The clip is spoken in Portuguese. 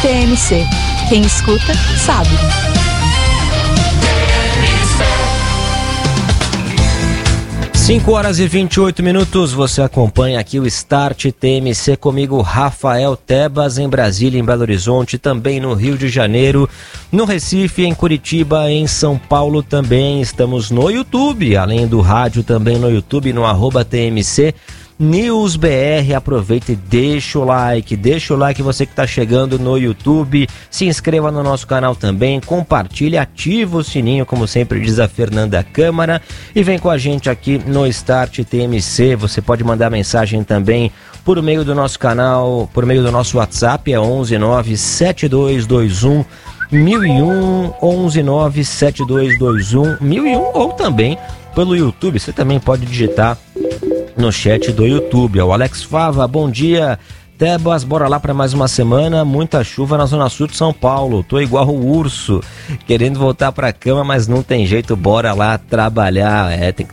TMC. Quem escuta, sabe. 5h28, você acompanha aqui o Start TMC comigo, Rafael Tebas, em Brasília, em Belo Horizonte, também no Rio de Janeiro, no Recife, em Curitiba, em São Paulo também. Estamos no YouTube, além do rádio também no YouTube, no @TMC News BR. Aproveita e deixa o like você que está chegando no YouTube, se inscreva no nosso canal também, compartilhe, ativa o sininho, como sempre diz a Fernanda Câmara, e vem com a gente aqui no Start TMC. Você pode mandar mensagem também por meio do nosso canal, por meio do nosso WhatsApp, é 1197221 1001, 1197221 1001, ou também pelo YouTube. Você também pode digitar no chat do YouTube. O Alex Fava, bom dia, Tebas, bora lá para mais uma semana, muita chuva na zona sul de São Paulo, tô igual o urso, querendo voltar para cama, mas não tem jeito, bora lá trabalhar, tem que